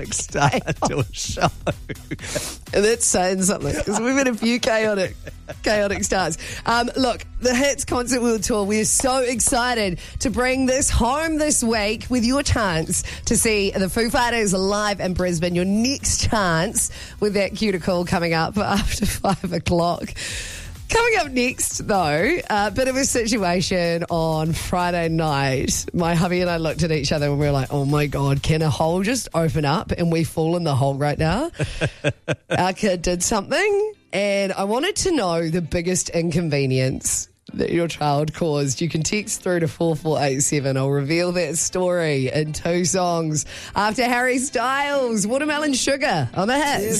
start to a show. And that's saying something, because we've had a few chaotic starts. Look, the Hits Concert World Tour, we're so excited to bring this home this week with your chance to see the Foo Fighters live in Brisbane. Your next chance with that cuticle coming up after 5 o'clock. Coming up next, though, a bit of a situation on Friday night. My hubby and I looked at each other and we were like, oh my God, can a hole just open up and we fall in the hole right now? Our kid did something and I wanted to know the biggest inconvenience that your child caused. You can text through to 4487. I'll reveal that story in 2 songs after Harry Styles, Watermelon Sugar on the Hits.